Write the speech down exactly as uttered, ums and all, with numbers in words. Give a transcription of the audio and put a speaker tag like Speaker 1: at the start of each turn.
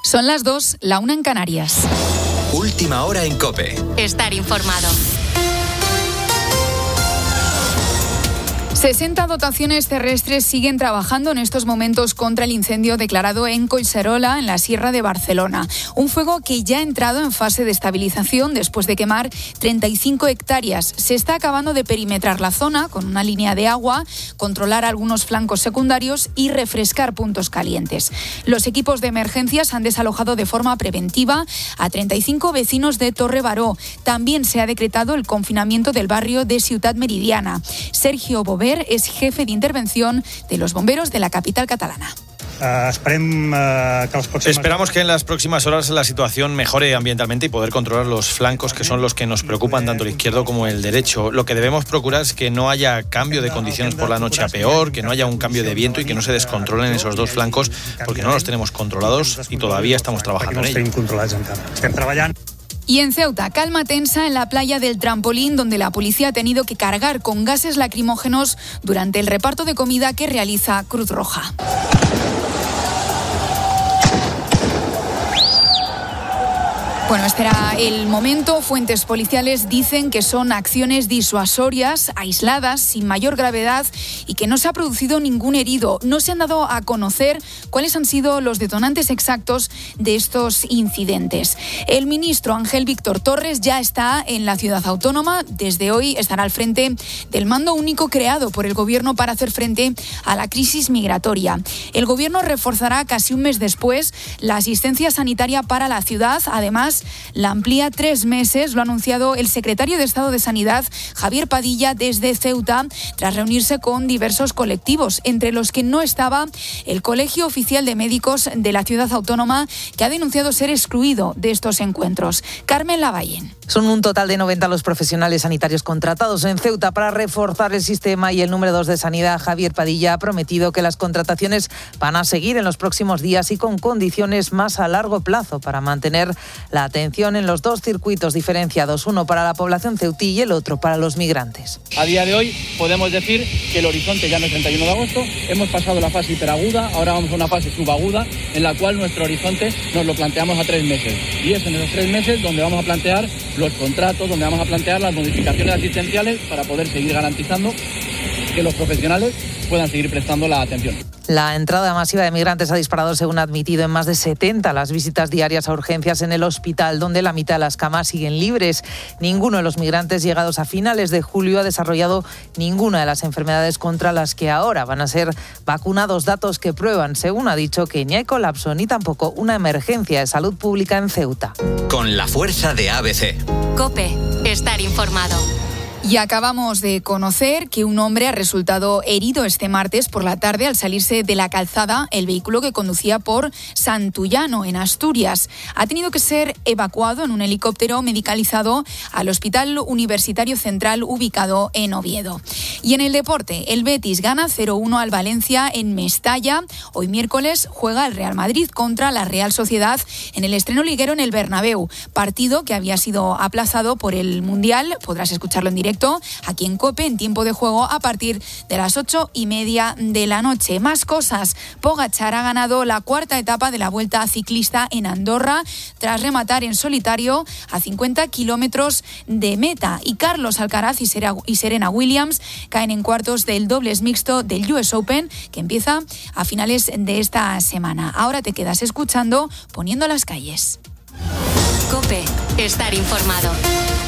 Speaker 1: Son las dos, la una en Canarias.
Speaker 2: Última hora en COPE.
Speaker 3: Estar informado.
Speaker 1: sesenta dotaciones terrestres siguen trabajando en estos momentos contra el incendio declarado en Collserola, en la Sierra de Barcelona. Un fuego que ya ha entrado en fase de estabilización después de quemar treinta y cinco hectáreas. Se está acabando de perimetrar la zona con una línea de agua, controlar algunos flancos secundarios y refrescar puntos calientes. Los equipos de emergencias han desalojado de forma preventiva a treinta y cinco vecinos de Torre Baró. También se ha decretado el confinamiento del barrio de Ciutat Meridiana. Sergio Bover es jefe de intervención de los bomberos de la capital catalana.
Speaker 4: Uh, esperem, uh, que les próximas...
Speaker 5: Esperamos que en las próximas horas la situación mejore ambientalmente y poder controlar los flancos, que son los que nos preocupan, tanto el izquierdo como el derecho. Lo que debemos procurar es que no haya cambio de condiciones por la noche a peor, que no haya un cambio de viento y que no se descontrolen esos dos flancos, porque no los tenemos controlados y todavía estamos trabajando en ello.
Speaker 1: Y en Ceuta, calma tensa en la playa del Trampolín, donde la policía ha tenido que cargar con gases lacrimógenos durante el reparto de comida que realiza Cruz Roja. Bueno, este era el momento. Fuentes policiales dicen que son acciones disuasorias, aisladas, sin mayor gravedad y que no se ha producido ningún herido. No se han dado a conocer cuáles han sido los detonantes exactos de estos incidentes. El ministro Ángel Víctor Torres ya está en la ciudad autónoma. Desde hoy estará al frente del mando único creado por el Gobierno para hacer frente a la crisis migratoria. El Gobierno reforzará casi un mes después la asistencia sanitaria para la ciudad. Además, la amplía tres meses, lo ha anunciado el secretario de Estado de Sanidad, Javier Padilla, desde Ceuta, tras reunirse con diversos colectivos, entre los que no estaba el Colegio Oficial de Médicos de la ciudad autónoma, que ha denunciado ser excluido de estos encuentros. Carmen Lavallén.
Speaker 6: Son un total de noventa los profesionales sanitarios contratados en Ceuta para reforzar el sistema, y el número dos de Sanidad, Javier Padilla, ha prometido que las contrataciones van a seguir en los próximos días y con condiciones más a largo plazo para mantener la atención en los dos circuitos diferenciados, uno para la población ceutí y el otro para los migrantes.
Speaker 7: A día de hoy podemos decir que el horizonte ya no es treinta y uno de agosto, hemos pasado la fase hiperaguda, ahora vamos a una fase subaguda en la cual nuestro horizonte nos lo planteamos a tres meses. Y es en esos tres meses donde vamos a plantear los contratos, donde vamos a plantear las modificaciones asistenciales para poder seguir garantizando que los profesionales puedan seguir prestando la atención.
Speaker 6: La entrada masiva de migrantes ha disparado, según ha admitido, en más de setenta las visitas diarias a urgencias en el hospital, donde la mitad de las camas siguen libres. Ninguno de los migrantes llegados a finales de julio ha desarrollado ninguna de las enfermedades contra las que ahora van a ser vacunados, datos que prueban, según ha dicho, que ni hay colapso ni tampoco una emergencia de salud pública en Ceuta.
Speaker 2: Con la fuerza de A B C.
Speaker 3: COPE. Estar informado.
Speaker 1: Y acabamos de conocer que un hombre ha resultado herido este martes por la tarde al salirse de la calzada el vehículo que conducía por Santullano, en Asturias. Ha tenido que ser evacuado en un helicóptero medicalizado al Hospital Universitario Central, ubicado en Oviedo. Y en el deporte, el Betis gana cero uno al Valencia en Mestalla. Hoy miércoles juega el Real Madrid contra la Real Sociedad en el estreno liguero en el Bernabéu. Partido que había sido aplazado por el Mundial. Podrás escucharlo en directo aquí en COPE, en tiempo de juego, a partir de las ocho y media de la noche. Más cosas. Pogačar ha ganado la cuarta etapa de la Vuelta Ciclista en Andorra tras rematar en solitario a cincuenta kilómetros de meta. Y Carlos Alcaraz y Serena Williams caen en cuartos del dobles mixto del U S Open, que empieza a finales de esta semana. Ahora te quedas escuchando Poniendo las calles.
Speaker 3: COPE. Estar informado.